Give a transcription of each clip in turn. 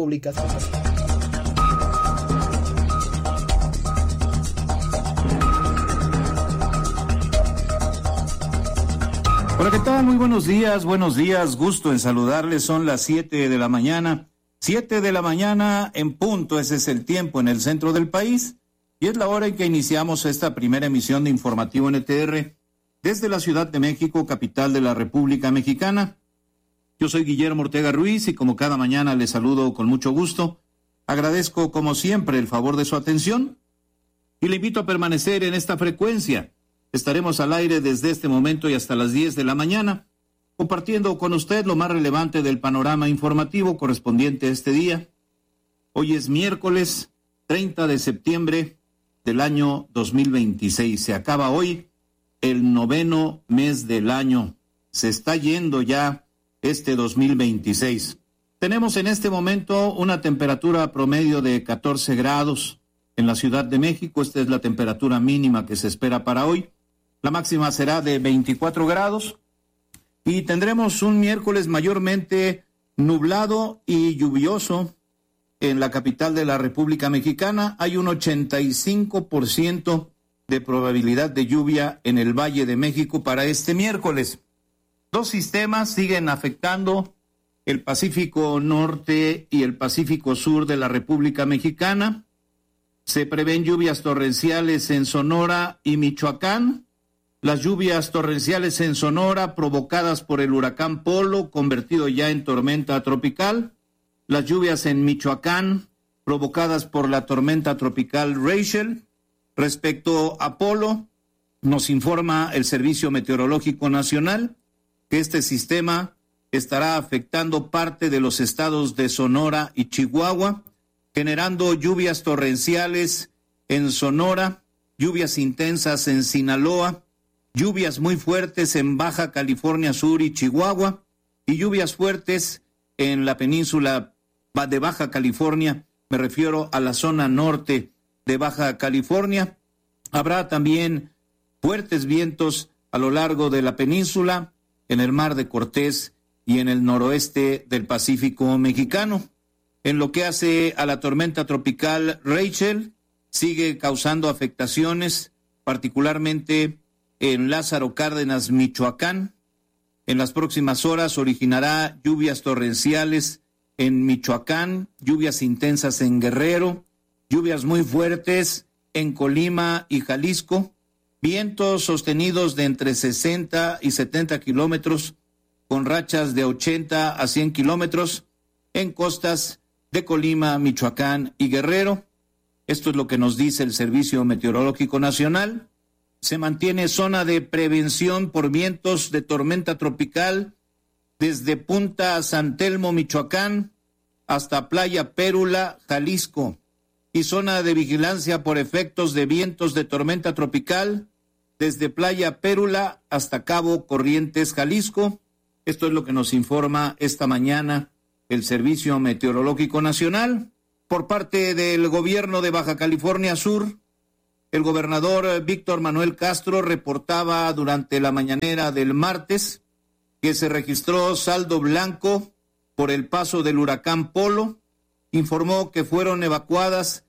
públicas. Hola, ¿qué tal? Muy buenos días, gusto en saludarles. Son las 7 de la mañana, 7 de la mañana en punto, ese es el tiempo en el centro del país, y es la hora en que iniciamos esta primera emisión de Informativo NTR desde la Ciudad de México, capital de la República Mexicana. Yo soy Guillermo Ortega Ruiz y como cada mañana les saludo con mucho gusto. Agradezco como siempre el favor de su atención y le invito a permanecer en esta frecuencia. Estaremos al aire desde este momento y hasta las 10 de la mañana, compartiendo con usted lo más relevante del panorama informativo correspondiente a este día. Hoy es miércoles 30 de septiembre del año 2026. Se acaba hoy el 9º mes del año. Se está yendo ya este 2026. Tenemos en este momento una temperatura promedio de 14 grados en la Ciudad de México. Esta es la temperatura mínima que se espera para hoy. La máxima será de 24 grados y tendremos un miércoles mayormente nublado y lluvioso en la capital de la República Mexicana. Hay un 85% de probabilidad de lluvia en el Valle de México para este miércoles. Dos sistemas siguen afectando el Pacífico Norte y el Pacífico Sur de la República Mexicana. Se prevén lluvias torrenciales en Sonora y Michoacán. Las lluvias torrenciales en Sonora provocadas por el huracán Polo, convertido ya en tormenta tropical. Las lluvias en Michoacán provocadas por la tormenta tropical Rachel. Respecto a Polo, nos informa el Servicio Meteorológico Nacional que este sistema estará afectando parte de los estados de Sonora y Chihuahua, generando lluvias torrenciales en Sonora, lluvias intensas en Sinaloa, lluvias muy fuertes en Baja California Sur y Chihuahua, y lluvias fuertes en la península de Baja California, me refiero a la zona norte de Baja California. Habrá también fuertes vientos a lo largo de la península, en el Mar de Cortés y en el noroeste del Pacífico mexicano. En lo que hace a la tormenta tropical Rachel, sigue causando afectaciones, particularmente en Lázaro Cárdenas, Michoacán. En las próximas horas originará lluvias torrenciales en Michoacán, lluvias intensas en Guerrero, lluvias muy fuertes en Colima y Jalisco, vientos sostenidos de entre 60 y 70 kilómetros, con rachas de 80 a 100 kilómetros en costas de Colima, Michoacán y Guerrero. Esto es lo que nos dice el Servicio Meteorológico Nacional. Se mantiene zona de prevención por vientos de tormenta tropical desde Punta San Telmo, Michoacán, hasta Playa Pérula, Jalisco, y zona de vigilancia por efectos de vientos de tormenta tropical desde Playa Pérula hasta Cabo Corrientes, Jalisco. Esto es lo que nos informa esta mañana el Servicio Meteorológico Nacional. Por parte del gobierno de Baja California Sur, el gobernador Víctor Manuel Castro reportaba durante la mañanera del martes que se registró saldo blanco por el paso del huracán Polo. Informó que fueron evacuadas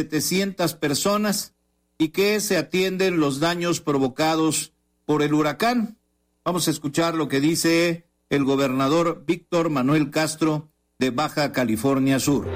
700 personas y que se atienden los daños provocados por el huracán. Vamos a escuchar lo que dice el gobernador Víctor Manuel Castro de Baja California Sur.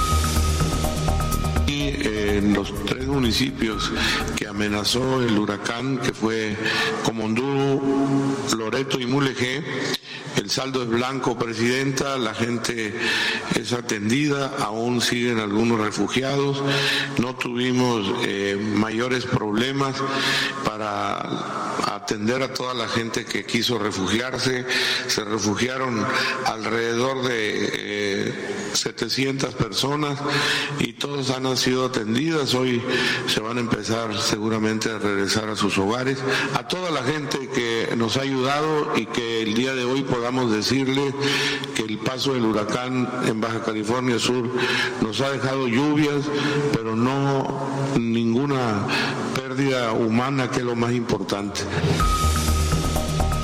En los tres municipios que amenazó el huracán, que fue Comondú, Loreto y Mulegé, el saldo es blanco, Presidenta, la gente es atendida, aún siguen algunos refugiados, no tuvimos mayores problemas para atender a toda la gente que quiso refugiarse. Se refugiaron alrededor de 700 personas y todos han sido atendidas. Hoy se van a empezar seguramente a regresar a sus hogares. A toda la gente que nos ha ayudado y que el día de hoy podamos decirle que el paso del huracán en Baja California Sur nos ha dejado lluvias, pero no ninguna pérdida humana, que es lo más importante.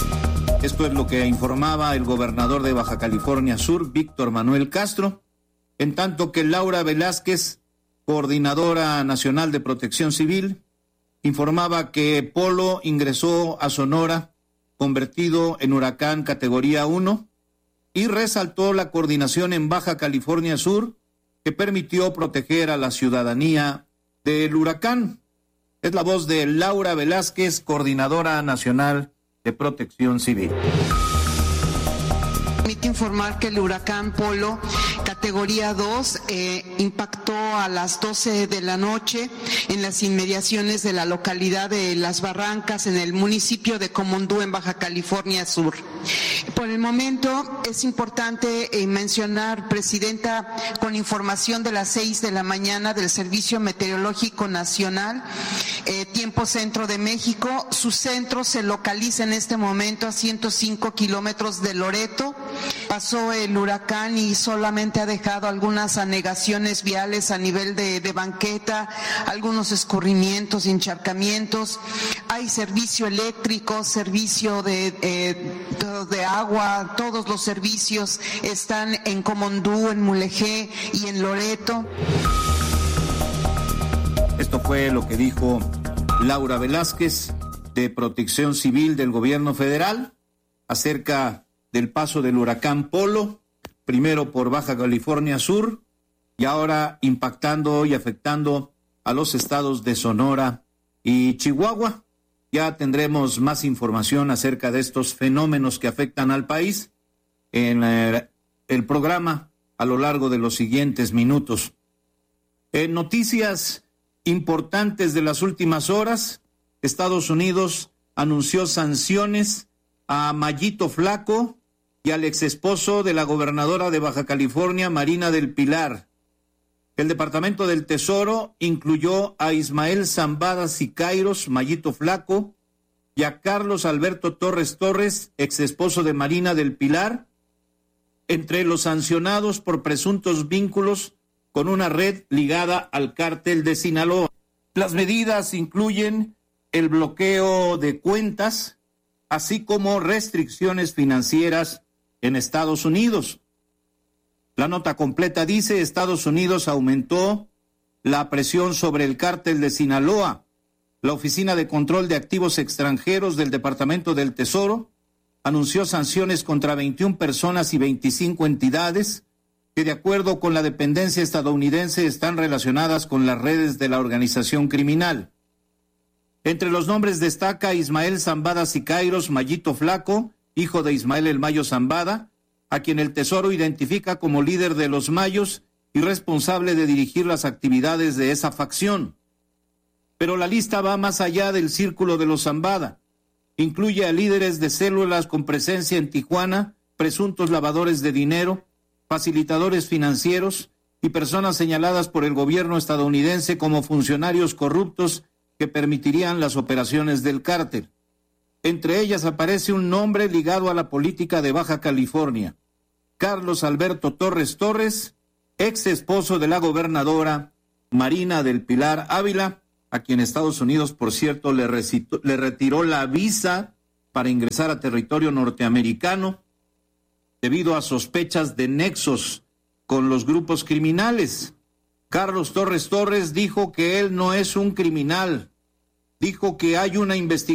Esto es lo que informaba el gobernador de Baja California Sur, Víctor Manuel Castro. en tanto que Laura Velázquez, coordinadora nacional de Protección Civil, informaba que Polo ingresó a Sonora convertido en huracán categoría 1 y resaltó la coordinación en Baja California Sur que permitió proteger a la ciudadanía del huracán. Es la voz de Laura Velázquez, coordinadora nacional de Protección Civil. Permite informar que el huracán Polo, categoría 2, impactó a las 12 de la noche en las inmediaciones de la localidad de Las Barrancas, en el municipio de Comondú, en Baja California Sur. Por el momento es importante mencionar, Presidenta, con información de las 6 de la mañana del Servicio Meteorológico Nacional, tiempo centro de México, su centro se localiza en este momento a 105 kilómetros de Loreto. Pasó el huracán y solamente ha dejado algunas anegaciones viales a nivel de banqueta, algunos escurrimientos, encharcamientos. Hay servicio eléctrico, servicio de agua, todos los servicios están en Comondú, en Mulegé y en Loreto. Esto fue lo que dijo Laura Velázquez, de Protección Civil del Gobierno Federal, acerca del paso del huracán Polo, primero por Baja California Sur y ahora impactando y afectando a los estados de Sonora y Chihuahua. Ya tendremos más información acerca de estos fenómenos que afectan al país en el programa a lo largo de los siguientes minutos. En noticias importantes de las últimas horas, Estados Unidos anunció sanciones a Mayito Flaco y al exesposo de la gobernadora de Baja California, Marina del Pilar. El Departamento del Tesoro incluyó a Ismael Zambada Siqueiros, Mayito Flaco, y a Carlos Alberto Torres Torres, exesposo de Marina del Pilar, entre los sancionados por presuntos vínculos con una red ligada al cártel de Sinaloa. Las medidas incluyen el bloqueo de cuentas, así como restricciones financieras en Estados Unidos. La nota completa dice: Estados Unidos aumentó la presión sobre el cártel de Sinaloa. La Oficina de Control de Activos Extranjeros del Departamento del Tesoro anunció sanciones contra 21 personas y 25 entidades que, de acuerdo con la dependencia estadounidense, están relacionadas con las redes de la organización criminal. Entre los nombres destaca Ismael Zambada Siqueiros, Mayito Flaco, hijo de Ismael El Mayo Zambada, a quien el Tesoro identifica como líder de los Mayos y responsable de dirigir las actividades de esa facción. Pero la lista va más allá del círculo de los Zambada. Incluye a líderes de células con presencia en Tijuana, presuntos lavadores de dinero, facilitadores financieros y personas señaladas por el gobierno estadounidense como funcionarios corruptos que permitirían las operaciones del cártel. Entre ellas aparece un nombre ligado a la política de Baja California: Carlos Alberto Torres Torres, ex esposo de la gobernadora Marina del Pilar Ávila, a quien Estados Unidos, por cierto, le retiró la visa para ingresar a territorio norteamericano debido a sospechas de nexos con los grupos criminales. Carlos Torres Torres dijo que él no es un criminal, dijo que hay una investigación